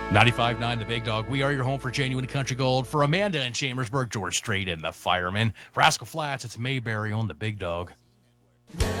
95.9 The Big Dog. We are your home for genuine country gold. For Amanda in Chambersburg, George Strait and the Fireman. Rascal Flats, it's Mayberry on The Big Dog.